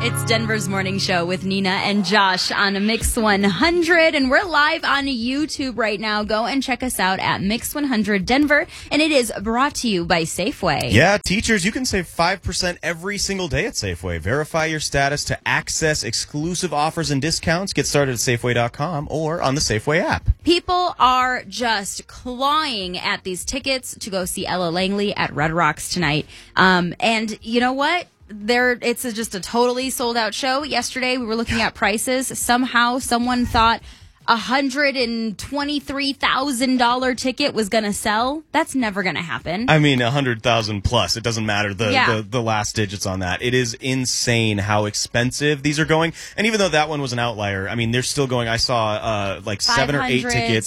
It's Denver's Morning Show with Nina and Josh on Mix 100, and we're live on YouTube right now. Go and check us out at Mix 100 Denver, and it is brought to you by Safeway. Yeah, teachers, you can save 5% every single day at Safeway. Verify your status to access exclusive offers and discounts. Get started at Safeway.com or on the Safeway app. People are just clawing at these tickets to go see Ella Langley at Red Rocks tonight. And you know what? It's just a totally sold out show. Yesterday, we were looking at prices. Somehow, someone thought $123,000 ticket was going to sell. That's never going to happen. I mean, 100,000 plus. It doesn't matter the last digits on that. It is insane how expensive these are going. And even though that one was an outlier, I mean, they're still going. I saw like 7 or 8 tickets.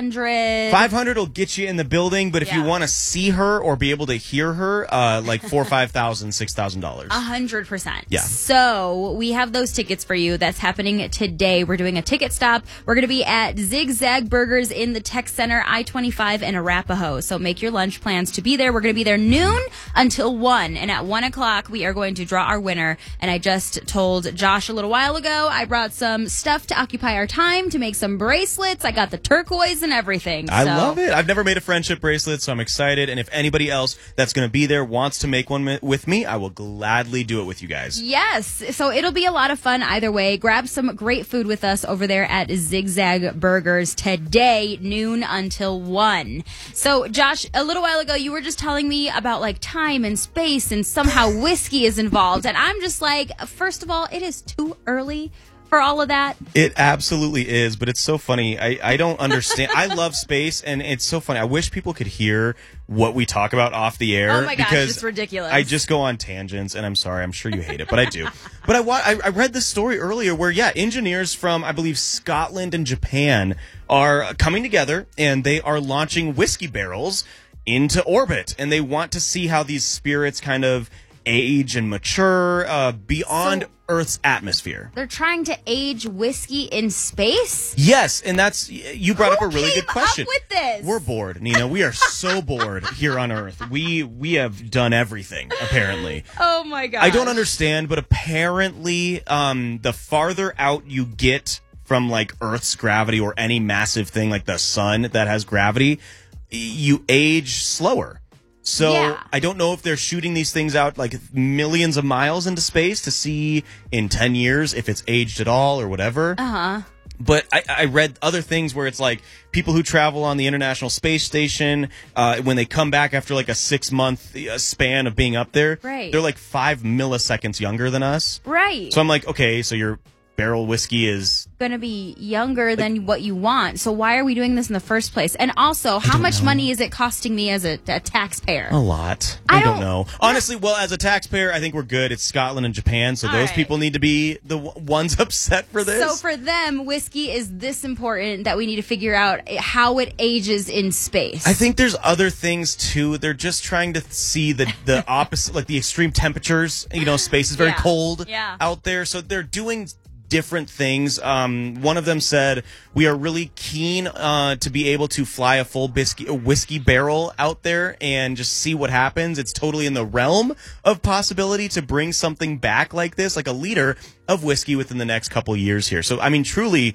600. 500 will get you in the building, but if you want to see her or be able to hear her, like $4,000, $5,000, $6,000. 100%. Yeah. So we have those tickets for you. That's happening today. We're doing a ticket stop. We're going to be at Zigzag Burgers in the Tech Center, I-25 in Arapahoe. So make your lunch plans to be there. We're going to be there noon until 1. And at 1 o'clock, we are going to draw our winner. And I just told Josh a little while ago, I brought some stuff to occupy our time to make some bracelets. I got the turquoise and everything. I love it. I've never made a friendship bracelet, so I'm excited. And if anybody else that's going to be there wants to make one with me, I will gladly do it with you guys. Yes. So it'll be a lot of fun either way. Grab some great food with us over there at Zigzag Burgers today, noon until 1. So, Josh, a little while ago, you were just telling me about like time and space and somehow whiskey is involved. And I'm just like, first of all, it is too early for all of that. It absolutely is, but it's so funny. I don't understand. I love space, and it's so funny. I wish people could hear what we talk about off the air. Oh my gosh, because it's ridiculous. I just go on tangents, and I'm sorry. I'm sure you hate it, but I do. But I read this story earlier where, engineers from, I believe, Scotland and Japan are coming together, and they are launching whiskey barrels into orbit, and they want to see how these spirits kind of age and mature beyond Earth's atmosphere. They're trying to age whiskey in space? Yes, and you brought up a really good question. Who came up with this? We're bored, Nina. We are so bored here on Earth. We have done everything, apparently. Oh my god. I don't understand, but apparently the farther out you get from like Earth's gravity or any massive thing like the sun that has gravity, you age slower. So I don't know if they're shooting these things out like millions of miles into space to see in 10 years if it's aged at all or whatever. Uh-huh. But I read other things where it's like people who travel on the International Space Station, when they come back after like a 6-month span of being up there, they're like 5 milliseconds younger than us. Right. So I'm like, okay, so your barrel whiskey is going to be younger than what you want. So why are we doing this in the first place? And also, how much money is it costing me as a taxpayer? A lot. I don't know. Honestly, well, as a taxpayer, I think we're good. It's Scotland and Japan, so those people need to be the ones upset for this. So for them, whiskey is this important that we need to figure out how it ages in space. I think there's other things, too. They're just trying to see the opposite, like the extreme temperatures. You know, space is very cold out there, so they're doing different things. One of them said, we are really keen to be able to fly a full whiskey barrel out there and just see what happens. It's totally in the realm of possibility to bring something back like this, like a liter of whiskey within the next couple years here. So, I mean, truly,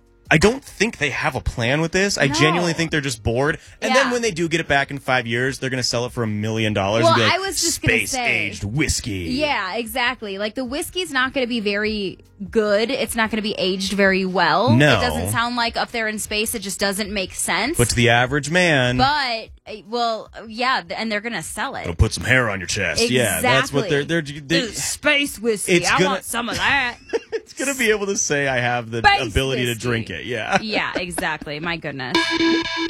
I don't think they have a plan with this. I genuinely think they're just bored. And then when they do get it back in 5 years, they're going to sell it for $1 million. Well, and be like, I was just going to say, space-aged whiskey. Yeah, exactly. Like, the whiskey's not going to be very good. It's not going to be aged very well. No. It doesn't sound like up there in space. It just doesn't make sense. But to the average man. But, well, yeah, and they're going to sell it. It'll put some hair on your chest. Exactly. Yeah, that's what they're space whiskey. I want some of that. It's going to be able to say I have the ability to drink it. Yeah. Yeah, exactly. My goodness.